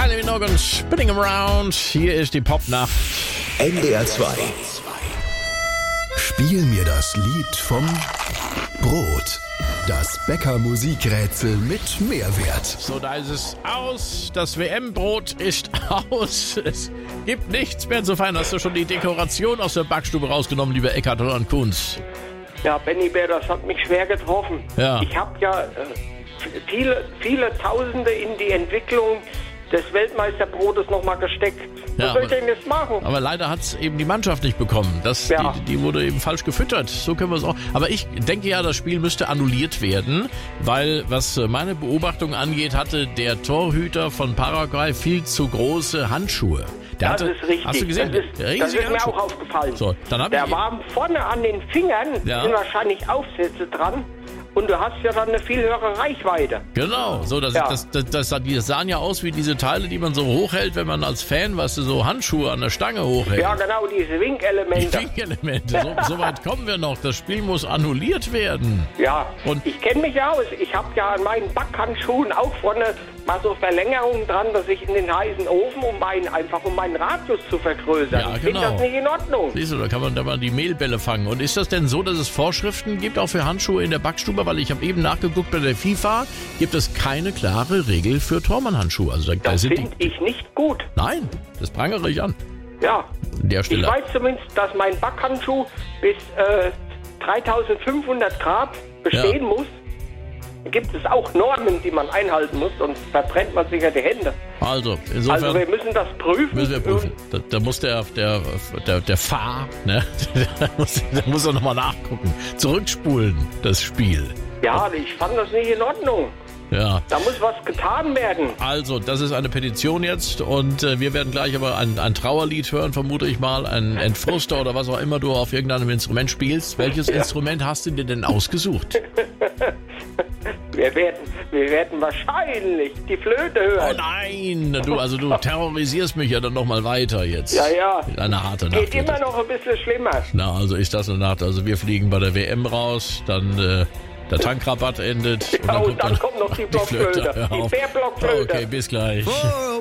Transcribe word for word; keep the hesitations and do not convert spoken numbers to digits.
Kylie Minogue und Spinning Around. Hier ist die Popnacht. N D R zwei. Spiel mir das Lied vom Brot. Das Bäcker-Musikrätsel mit Mehrwert. So, da ist es aus. Das W M-Brot ist aus. Es gibt nichts mehr zu feiern. Hast du schon die Dekoration aus der Backstube rausgenommen, lieber Eckart und Kunz? Ja, Benny Bär, das hat mich schwer getroffen. Ja. Ich habe ja äh, viele, viele Tausende in die Entwicklung des Weltmeisterbrotes nochmal gesteckt. Was Ja, soll ich aber- denn jetzt machen? Aber leider hat es eben die Mannschaft nicht bekommen. Das, Ja. die, die wurde eben falsch gefüttert. So können wir es auch. Aber ich denke ja, das Spiel müsste annulliert werden, weil, was meine Beobachtung angeht, hatte der Torhüter von Paraguay viel zu große Handschuhe. Der Das hatte, ist richtig. Hast du gesehen? Das ist, das Riesige ist mir Handschuhe. auch aufgefallen. So, dann hab Der ich- war vorne an den Fingern, Ja. sind wahrscheinlich Aufsätze dran. Und du hast ja dann eine viel höhere Reichweite. Genau, so, das, Ja. das, das, das, die sahen ja aus wie diese Teile, die man so hochhält, wenn man als Fan, weißt du, so Handschuhe an der Stange hochhält. Ja, genau, diese Die Winkelemente. Winkelemente, so, so weit kommen wir noch. Das Spiel muss annulliert werden. Ja, Und- ich kenne mich aus. Ich habe ja an meinen Backhandschuhen auch vorne mal so Verlängerungen dran, dass ich in den heißen Ofen, um meinen, einfach um meinen Radius zu vergrößern. Ja, ich genau. finde das nicht in Ordnung. Siehst du, da kann man da mal die Mehlbälle fangen. Und ist das denn so, dass es Vorschriften gibt, auch für Handschuhe in der Backstube? Weil ich habe eben nachgeguckt, bei der FIFA gibt es keine klare Regel für Tormann-Handschuhe. Also da, da Das sind die. finde ich nicht gut. Nein, das prangere ich an. Ja. An der Ich Stelle. weiß zumindest, dass mein Backhandschuh bis äh, dreitausendfünfhundert Grad bestehen Ja. muss. Da gibt es auch Normen, die man einhalten muss, sonst verbrennt man sich ja die Hände. Also, insofern Also wir müssen das prüfen. müssen wir prüfen. Da, da muss der, der, der, der Fahr, ne? Da muss, da muss er nochmal nachgucken. Zurückspulen, das Spiel. Ja, ich fand das nicht in Ordnung. Ja. Da muss was getan werden. Also, das ist eine Petition jetzt und äh, wir werden gleich aber ein, ein Trauerlied hören, vermute ich mal, ein Entfruster oder was auch immer du auf irgendeinem Instrument spielst. Welches Instrument hast du dir denn ausgesucht? Wir werden, wir werden wahrscheinlich die Flöte Oh hören. nein, du, also du terrorisierst mich ja dann nochmal weiter jetzt. Ja, ja. Eine harte Nacht. Geht wird immer das. noch ein bisschen schlimmer. Na, also ist das eine Nacht. Also wir fliegen bei der W M raus, dann äh, der Tankrabatt endet. Ja, und dann kommt noch die Flöte. Blockflöte. Hör Die auf. Bärblockflöte. Okay, bis gleich.